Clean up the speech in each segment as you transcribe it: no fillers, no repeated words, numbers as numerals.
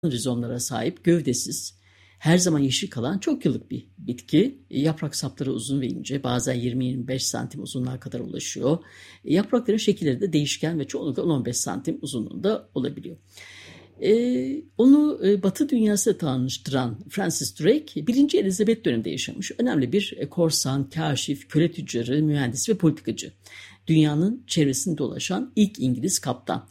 rizomlara sahip, gövdesiz, her zaman yeşil kalan çok yıllık bir bitki. Yaprak sapları uzun ve ince, bazen 20-25 santim uzunluğa kadar ulaşıyor. Yaprakların şekilleri de değişken ve çoğunlukla 10-15 santim uzunluğunda olabiliyor. Onu Batı dünyasıyla tanıştıran Francis Drake, 1. Elizabeth döneminde yaşamış. Önemli bir korsan, kaşif, köle tüccarı, mühendis ve politikacı. Dünyanın çevresinde dolaşan ilk İngiliz kaptan.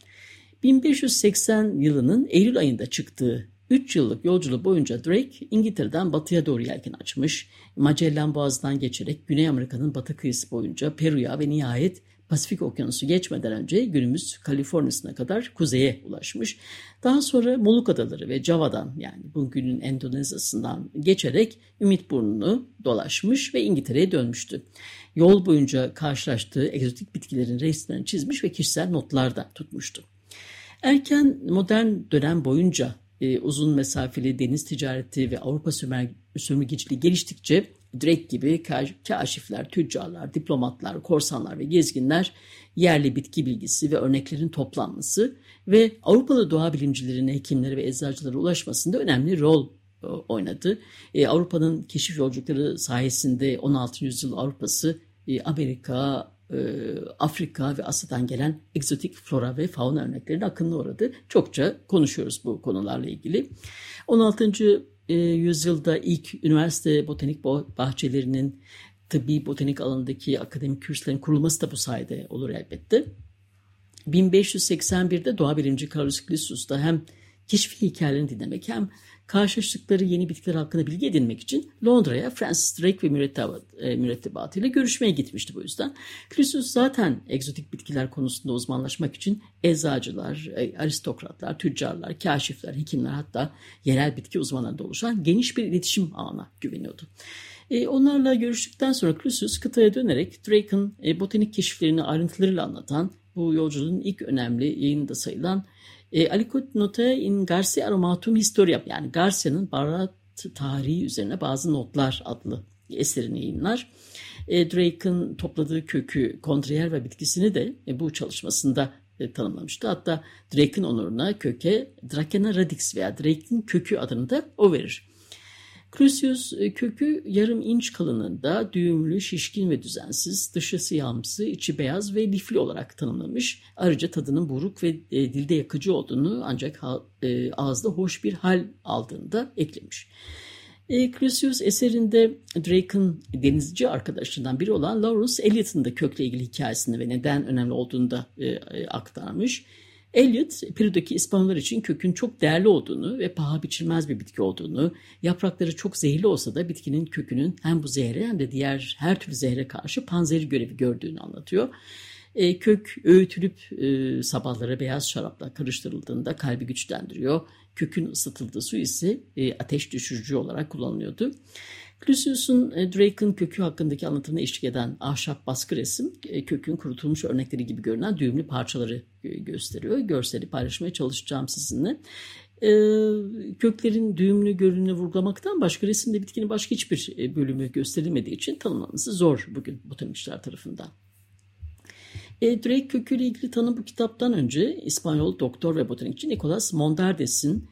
1580 yılının Eylül ayında çıktığı 3 yıllık yolculuğu boyunca Drake, İngiltere'den batıya doğru yelken açmış. Magellan Boğazı'ndan geçerek Güney Amerika'nın batı kıyısı boyunca Peru'ya ve nihayet Pasifik Okyanusu geçmeden önce günümüz Kaliforniya'sına kadar kuzeye ulaşmış. Daha sonra Moluk Adaları ve Java'dan, yani bugünün Endonezya'sından geçerek Ümitburnu'nu dolaşmış ve İngiltere'ye dönmüştü. Yol boyunca karşılaştığı egzotik bitkilerin resimlerini çizmiş ve kişisel notlar da tutmuştu. Erken modern dönem boyunca uzun mesafeli deniz ticareti ve Avrupa sömürgeciliği geliştikçe Drake gibi kaşifler, tüccarlar, diplomatlar, korsanlar ve gezginler yerli bitki bilgisi ve örneklerin toplanması ve Avrupalı doğa bilimcilerine, hekimlere ve eczacılara ulaşmasında önemli rol oynadı. Avrupa'nın keşif yolculukları sayesinde 16. yüzyıl Avrupa'sı Amerika, Afrika ve Asya'dan gelen egzotik flora ve fauna örneklerine akınına uğradı. Çokça konuşuyoruz bu konularla ilgili. 16. yüzyılda ilk üniversite botanik bahçelerinin tıbbi botanik alanındaki akademik kürsülerin kurulması da bu sayede olur elbette. 1581'de doğa bilimci Carolus Ginus da hem keşif hikayelerini dinlemek hem karşılaştıkları yeni bitkiler hakkında bilgi edinmek için Londra'ya Francis Drake ve mürettebatıyla görüşmeye gitmişti bu yüzden. Ginus zaten egzotik bitkiler konusunda uzmanlaşmak için eczacılar, aristokratlar, tüccarlar, kaşifler, hekimler, hatta yerel bitki uzmanlarından oluşan geniş bir iletişim ağına güveniyordu. Onlarla görüştükten sonra Ginus kıtaya dönerek Drake'ın botanik keşiflerini ayrıntılarıyla anlatan, bu yolculuğun ilk önemli yayınında sayılan Aliquot Notae in Garcia Aromatum Historia, yani Garcia'nın baharat tarihi üzerine bazı notlar adlı eserini yayınlar. Drake'ın topladığı kökü, kontrayerva bitkisini de bu çalışmasında tanımlamıştı. Hatta Drake'ın onuruna köke Dracena radix veya Drake'in kökü adını da o verir. Clusius kökü yarım inç kalınlığında, düğümlü, şişkin ve düzensiz, dışı siyahımsı, içi beyaz ve lifli olarak tanımlamış. Ayrıca tadının buruk ve dilde yakıcı olduğunu, ancak ağızda hoş bir hal aldığını da eklemiş. Clusius eserinde Drake'ın denizci arkadaşlarından biri olan Laurence Eliot'un da kökle ilgili hikayesini ve neden önemli olduğunu da aktarmış. Eliot, Peru'daki İspanyollar için kökün çok değerli olduğunu ve paha biçilmez bir bitki olduğunu, yaprakları çok zehirli olsa da bitkinin kökünün hem bu zehre hem de diğer her türlü zehre karşı panzehir görevi gördüğünü anlatıyor. Kök öğütülüp sabahlara beyaz şarapla karıştırıldığında kalbi güçlendiriyor. Kökün ısıtıldığı su ise ateş düşürücü olarak kullanılıyordu. Clusius'un Drake'ın kökü hakkındaki anlatımına eşlik eden ahşap baskı resim, kökün kurutulmuş örnekleri gibi görünen düğümlü parçaları gösteriyor. Görseli paylaşmaya çalışacağım sizinle. Köklerin düğümlü görünümünü vurgulamaktan başka resimde bitkinin başka hiçbir bölümü gösterilmediği için tanımlaması zor bugün botanikçiler tarafından. Drake köküyle ilgili tanım bu kitaptan önce İspanyol doktor ve botanikçi Nicolas Mondardes'in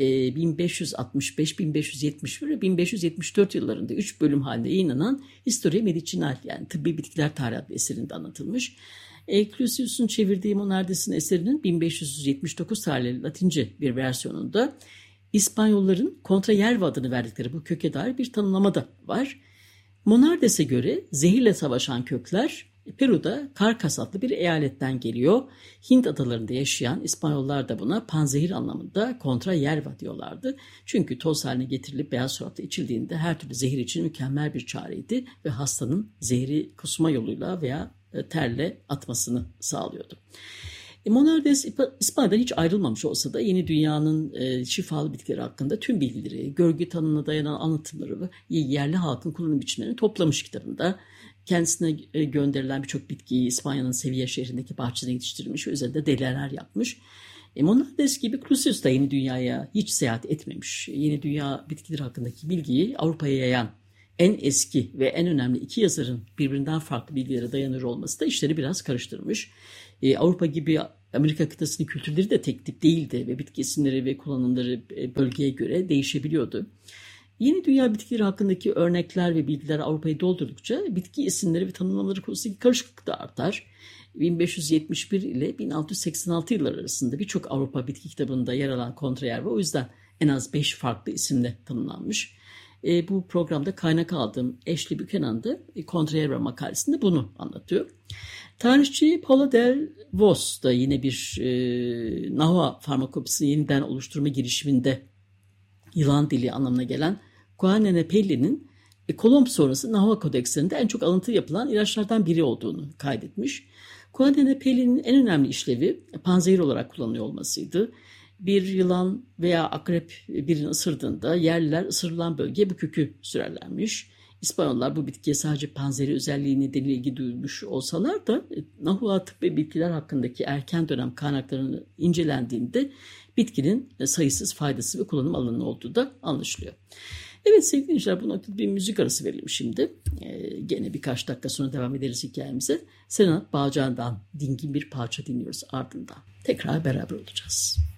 1565-1571 ve 1574 yıllarında 3 bölüm halinde yayınlanan Historia Medicinal, yani tıbbi bitkiler tarihi adlı eserinde anlatılmış. Clusius'un çevirdiği Mondardes'in eserinin 1579 tarihli Latince bir versiyonunda İspanyolların kontrayerva adını verdikleri bu köke dair bir tanımlama da var. Mondardes'e göre zehirle savaşan kökler Peru'da Carcas adlı bir eyaletten geliyor. Hint adalarında yaşayan İspanyollar da buna panzehir anlamında kontrayerva diyorlardı. Çünkü toz haline getirilip beyaz şarapta içildiğinde her türlü zehir için mükemmel bir çareydi ve hastanın zehri kusma yoluyla veya terle atmasını sağlıyordu. Monardes İspanya'dan hiç ayrılmamış olsa da yeni dünyanın şifalı bitkileri hakkında tüm bilgileri, görgü tanımına dayanan anlatımları ve yerli halkın kullanım biçimlerini toplamış kitabında. Kendisine gönderilen birçok bitkiyi İspanya'nın Sevilla şehrindeki bahçesine yetiştirmiş ve üzerinde deliler yapmış. Monardes gibi Clusius da yeni dünyaya hiç seyahat etmemiş. Yeni dünya bitkileri hakkındaki bilgiyi Avrupa'ya yayan en eski ve en önemli iki yazarın birbirinden farklı bilgilere dayanır olması da işleri biraz karıştırmış. Avrupa gibi Amerika kıtasının kültürleri de tek tip değildi ve bitki isimleri ve kullanımları bölgeye göre değişebiliyordu. Yeni dünya bitkileri hakkındaki örnekler ve bilgiler Avrupa'yı doldurdukça bitki isimleri ve tanımlamaları konusundaki karışıklık da artar. 1571 ile 1686 yıllar arasında birçok Avrupa bitki kitabında yer alan kontrayerva o yüzden en az 5 farklı isimle tanımlanmış. Bu programda kaynak aldığım Ashley Buchanan'da kontrayerva makalesinde bunu anlatıyor. Tarihçi Paula Del Vos da yine bir Nahua farmakopsisini yeniden oluşturma girişiminde yılan dili anlamına gelen Guanenepelli'nin Kolomb sonrası Nahua kodekslerinde en çok alıntı yapılan ilaçlardan biri olduğunu kaydetmiş. Guanenepelli'nin en önemli işlevi panzehir olarak kullanılıyor olmasıydı. Bir yılan veya akrep birini ısırdığında yerliler ısırılan bölgeye bu kökü sürerlermiş. İspanyollar bu bitkiye sadece panzehiri özelliği nedeniyle ilgi duymuş olsalar da Nahua tıp ve bitkiler hakkındaki erken dönem kaynaklarını incelendiğinde bitkinin sayısız faydası ve kullanım alanı olduğu da anlaşılıyor. Evet sevgili dinleyiciler, bu noktada bir müzik arası verelim şimdi. Gene birkaç dakika sonra devam ederiz hikayemize. Serenat Bağcan'dan dingin bir parça dinliyoruz ardından. Tekrar beraber olacağız.